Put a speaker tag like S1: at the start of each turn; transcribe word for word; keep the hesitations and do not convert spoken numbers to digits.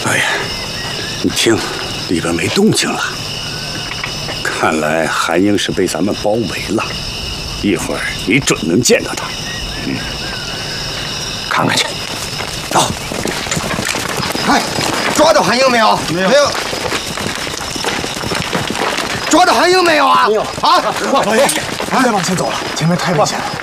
S1: 少爷，你听，里边没动静了。看来韩英是被咱们包围了，一会儿你准能见到他。嗯，看看去。走。
S2: 哎，抓到韩英没有？没有。没有。抓到韩英没有啊？没有。啊！
S3: 老爷，别再往前走了，前面太危险了。